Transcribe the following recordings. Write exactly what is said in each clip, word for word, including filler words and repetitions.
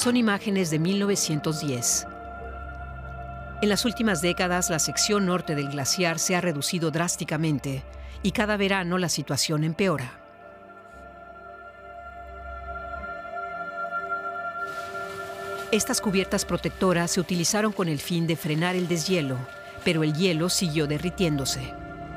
Son imágenes de mil novecientos diez. En las últimas décadas, la sección norte del glaciar se ha reducido drásticamente y cada verano la situación empeora. Estas cubiertas protectoras se utilizaron con el fin de frenar el deshielo, pero el hielo siguió derritiéndose.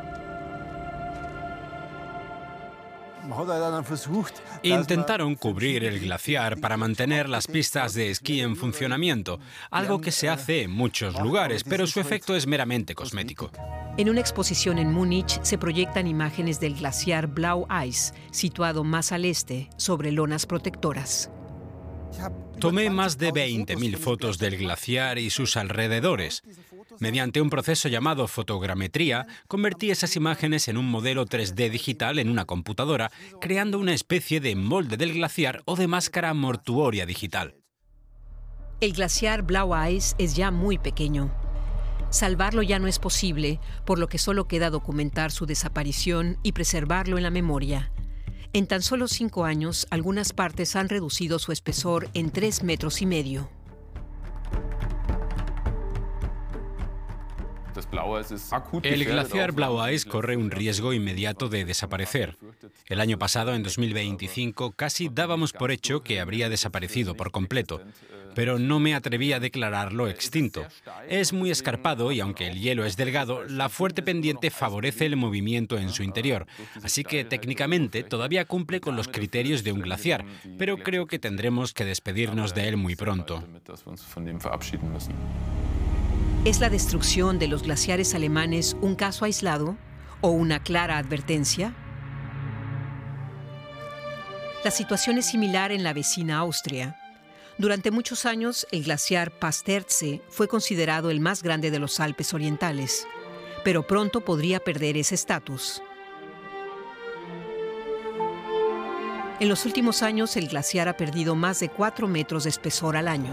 Intentaron cubrir el glaciar para mantener las pistas de esquí en funcionamiento, algo que se hace en muchos lugares, pero su efecto es meramente cosmético. En una exposición en Múnich se proyectan imágenes del glaciar Blau Eis, situado más al este, sobre lonas protectoras. Tomé más de veinte mil fotos del glaciar y sus alrededores. Mediante un proceso llamado fotogrametría, convertí esas imágenes en un modelo tres D digital en una computadora, creando una especie de molde del glaciar o de máscara mortuoria digital. El glaciar Blau Eis es ya muy pequeño. Salvarlo ya no es posible, por lo que solo queda documentar su desaparición y preservarlo en la memoria. En tan solo cinco años, algunas partes han reducido su espesor en tres metros y medio. El glaciar Blau Eis corre un riesgo inmediato de desaparecer. El año pasado, en dos mil veinticinco, casi dábamos por hecho que habría desaparecido por completo, pero no me atreví a declararlo extinto. Es muy escarpado y, aunque el hielo es delgado, la fuerte pendiente favorece el movimiento en su interior, así que técnicamente todavía cumple con los criterios de un glaciar, pero creo que tendremos que despedirnos de él muy pronto. ¿Es la destrucción de los glaciares alemanes un caso aislado o una clara advertencia? La situación es similar en la vecina Austria. Durante muchos años, el glaciar Pasterze fue considerado el más grande de los Alpes orientales, pero pronto podría perder ese estatus. En los últimos años, el glaciar ha perdido más de cuatro metros de espesor al año.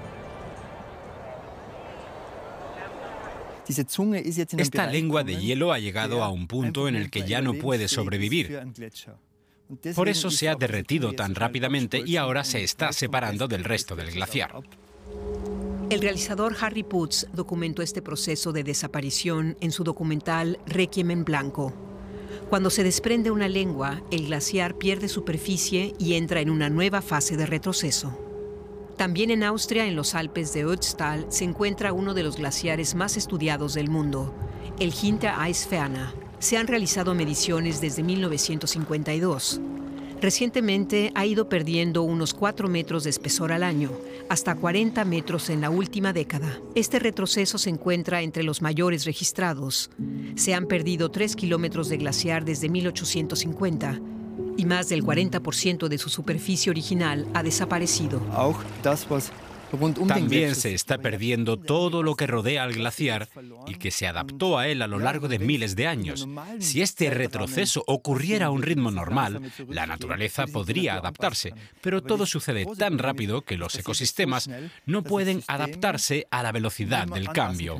Esta lengua de hielo ha llegado a un punto en el que ya no puede sobrevivir. Por eso se ha derretido tan rápidamente y ahora se está separando del resto del glaciar. El realizador Harry Putz documentó este proceso de desaparición en su documental Requiem en Blanco. Cuando se desprende una lengua, el glaciar pierde superficie y entra en una nueva fase de retroceso. También en Austria, en los Alpes de Ötztal, se encuentra uno de los glaciares más estudiados del mundo, el Hintereisferner. Se han realizado mediciones desde mil novecientos cincuenta y dos. Recientemente ha ido perdiendo unos cuatro metros de espesor al año, hasta cuarenta metros en la última década. Este retroceso se encuentra entre los mayores registrados. Se han perdido tres kilómetros de glaciar desde mil ochocientos cincuenta. Y más del cuarenta por ciento de su superficie original ha desaparecido. También se está perdiendo todo lo que rodea al glaciar y que se adaptó a él a lo largo de miles de años. Si este retroceso ocurriera a un ritmo normal, la naturaleza podría adaptarse, pero todo sucede tan rápido que los ecosistemas no pueden adaptarse a la velocidad del cambio.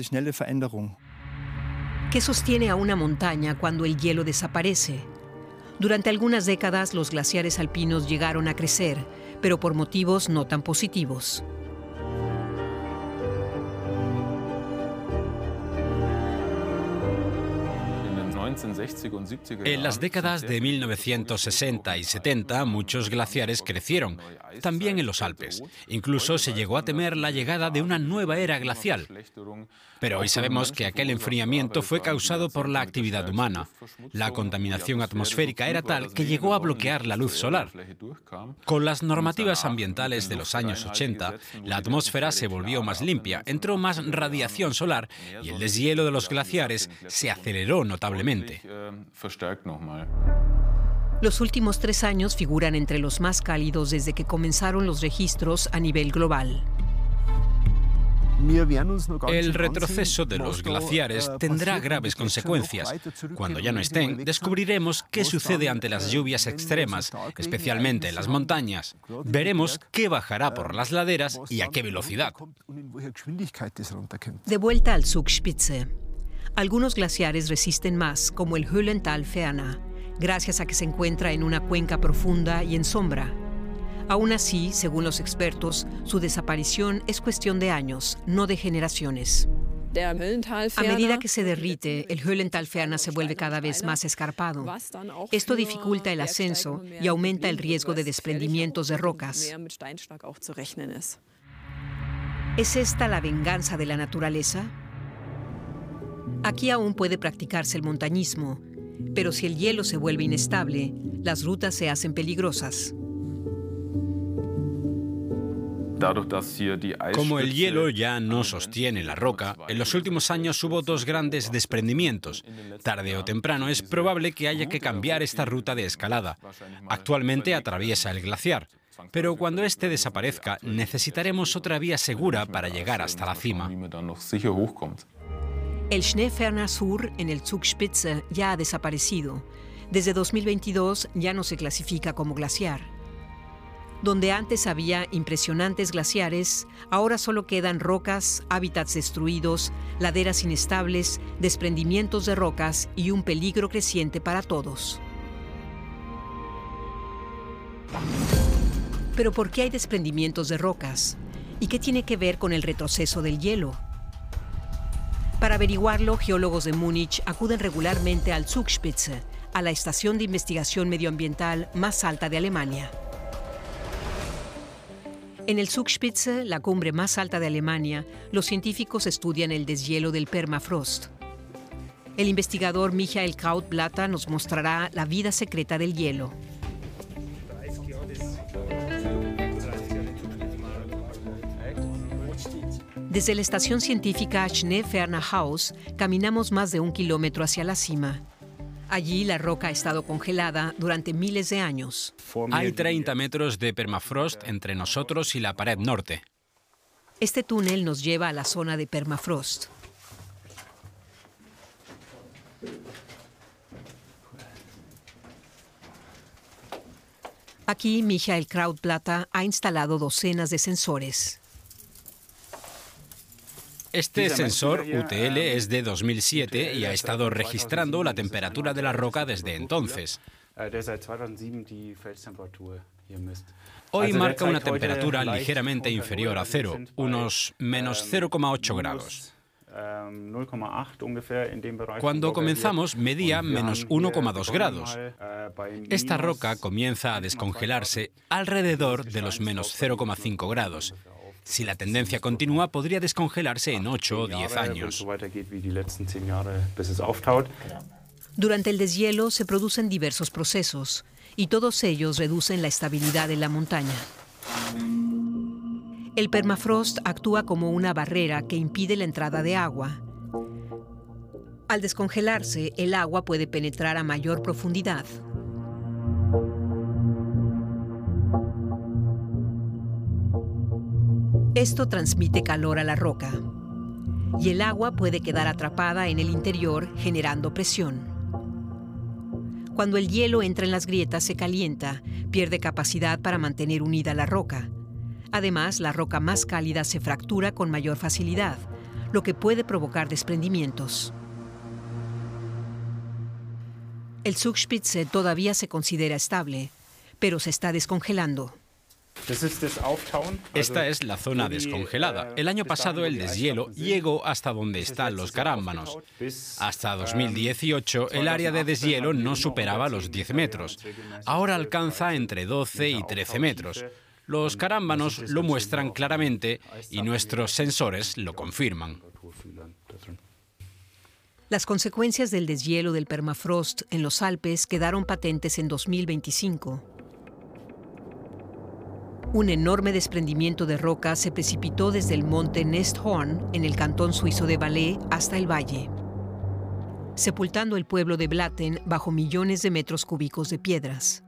¿Qué sostiene a una montaña cuando el hielo desaparece? Durante algunas décadas, los glaciares alpinos llegaron a crecer, pero por motivos no tan positivos. En las décadas de mil novecientos sesenta y setenta, muchos glaciares crecieron, también en los Alpes. Incluso se llegó a temer la llegada de una nueva era glacial. Pero hoy sabemos que aquel enfriamiento fue causado por la actividad humana. La contaminación atmosférica era tal que llegó a bloquear la luz solar. Con las normativas ambientales de los años ochenta, la atmósfera se volvió más limpia, entró más radiación solar y el deshielo de los glaciares se aceleró notablemente. Los últimos tres años figuran entre los más cálidos desde que comenzaron los registros a nivel global. El retroceso de los glaciares tendrá graves consecuencias. Cuando ya no estén, descubriremos qué sucede ante las lluvias extremas, especialmente en las montañas. Veremos qué bajará por las laderas y a qué velocidad. De vuelta al Zugspitze. Algunos glaciares resisten más, como el Höllentalferner, gracias a que se encuentra en una cuenca profunda y en sombra. Aún así, según los expertos, su desaparición es cuestión de años, no de generaciones. A medida que se derrite, el Höhlentalferner se vuelve cada vez más escarpado. Esto dificulta el ascenso y aumenta el riesgo de desprendimientos de rocas. ¿Es esta la venganza de la naturaleza? Aquí aún puede practicarse el montañismo, pero si el hielo se vuelve inestable, las rutas se hacen peligrosas. Como el hielo ya no sostiene la roca, en los últimos años hubo dos grandes desprendimientos. Tarde o temprano es probable que haya que cambiar esta ruta de escalada. Actualmente atraviesa el glaciar, pero cuando este desaparezca necesitaremos otra vía segura para llegar hasta la cima. El Schneeferner Sur en el Zugspitze ya ha desaparecido. Desde dos mil veintidós ya no se clasifica como glaciar. Donde antes había impresionantes glaciares, ahora solo quedan rocas, hábitats destruidos, laderas inestables, desprendimientos de rocas y un peligro creciente para todos. ¿Pero por qué hay desprendimientos de rocas? ¿Y qué tiene que ver con el retroceso del hielo? Para averiguarlo, geólogos de Múnich acuden regularmente al Zugspitze, a la estación de investigación medioambiental más alta de Alemania. En el Zugspitze, la cumbre más alta de Alemania, los científicos estudian el deshielo del permafrost. El investigador Michael Krautblatter nos mostrará la vida secreta del hielo. Desde la estación científica Schneeferner Haus caminamos más de un kilómetro hacia la cima. Allí la roca ha estado congelada durante miles de años. Hay treinta metros de permafrost entre nosotros y la pared norte. Este túnel nos lleva a la zona de permafrost. Aquí Michael Krautblatter ha instalado docenas de sensores. Este sensor U T L es de dos mil siete y ha estado registrando la temperatura de la roca desde entonces. Hoy marca una temperatura ligeramente inferior a cero, unos menos cero coma ocho grados. Cuando comenzamos medía menos uno coma dos grados. Esta roca comienza a descongelarse alrededor de los menos cero coma cinco grados. Si la tendencia continúa, podría descongelarse en ocho o diez años. Durante el deshielo se producen diversos procesos, y todos ellos reducen la estabilidad de la montaña. El permafrost actúa como una barrera que impide la entrada de agua. Al descongelarse, el agua puede penetrar a mayor profundidad. Esto transmite calor a la roca, y el agua puede quedar atrapada en el interior generando presión. Cuando el hielo entra en las grietas se calienta, pierde capacidad para mantener unida la roca. Además, la roca más cálida se fractura con mayor facilidad, lo que puede provocar desprendimientos. El Zugspitze todavía se considera estable, pero se está descongelando. Esta es la zona descongelada. El año pasado el deshielo llegó hasta donde están los carámbanos. Hasta dos mil dieciocho el área de deshielo no superaba los diez metros. Ahora alcanza entre doce y trece metros. Los carámbanos lo muestran claramente y nuestros sensores lo confirman. Las consecuencias del deshielo del permafrost en los Alpes quedaron patentes en dos mil veinticinco. Un enorme desprendimiento de roca se precipitó desde el monte Nesthorn, en el cantón suizo de Valais, hasta el valle, sepultando el pueblo de Blatten bajo millones de metros cúbicos de piedras.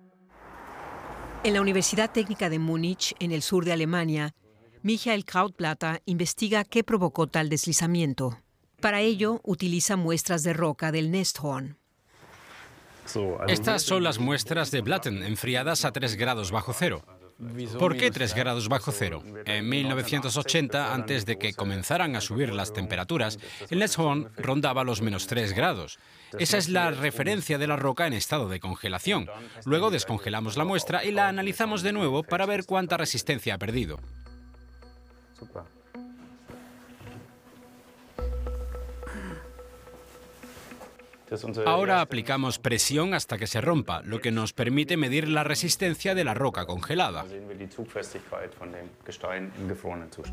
En la Universidad Técnica de Múnich, en el sur de Alemania, Michael Krautblatter investiga qué provocó tal deslizamiento. Para ello, utiliza muestras de roca del Nesthorn. Estas son las muestras de Blatten, enfriadas a tres grados bajo cero. ¿Por qué tres grados bajo cero? En mil novecientos ochenta, antes de que comenzaran a subir las temperaturas, el Neshorn rondaba los menos tres grados. Esa es la referencia de la roca en estado de congelación. Luego descongelamos la muestra y la analizamos de nuevo para ver cuánta resistencia ha perdido. Ahora aplicamos presión hasta que se rompa, lo que nos permite medir la resistencia de la roca congelada.